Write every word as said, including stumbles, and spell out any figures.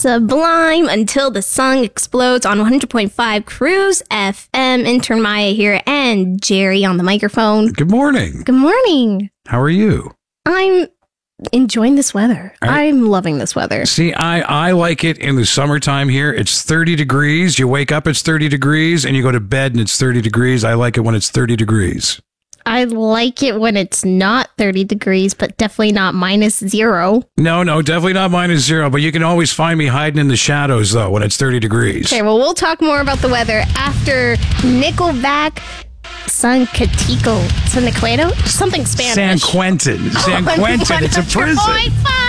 Sublime Until the Sun Explodes on one hundred point five Cruise F M. Intern Maya here and Jerry on the microphone. Good morning. Good morning. How are you? I'm enjoying this weather. I, I'm loving this weather. See, I, I like it in the summertime here. It's thirty degrees. You wake up, it's thirty degrees, and you go to bed and it's thirty degrees. I like it when it's thirty degrees. I like it when it's not thirty degrees, but definitely not minus zero. No, no, definitely not minus zero, but you can always find me hiding in the shadows, though, when it's thirty degrees. Okay, well, we'll talk more about the weather after Nickelback, San Catico, San Quentin, something Spanish. San Quentin. San Oh, Quentin. It's a prison.